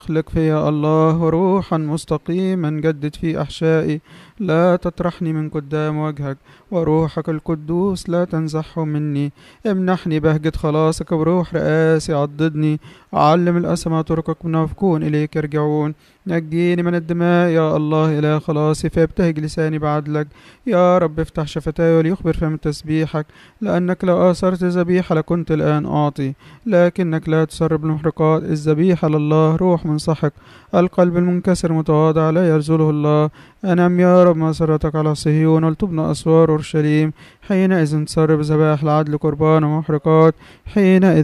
اخلق فيا الله روحا مستقيما جدد في أحشائي، لا تطرحني من قدام وجهك، وروحك القدوس لا تنزحه مني. امنحني بهجة خلاصك بروح رئاسي عضدني، علم الأسمى طرقك منافقون إليك يرجعون. نجيني من الدماء يا الله إله خلاصي، فيبتهج لساني بعدلك. يا رب افتح شفتاي وليخبر فم تسبيحك، لأنك لو آثرت ذبيحة لكنت الآن أعطي، لكنك لا تسرب المحرقات. الذبيحة لله روح منسحق، القلب المنكسر متواضع لا يرزله الله. أنعم يا رب مسرتك على صهيون، ولتبنى أسوار أورشليم. حينئذ تسرب ذبائح العدل قربان ومحرقات، حينئذ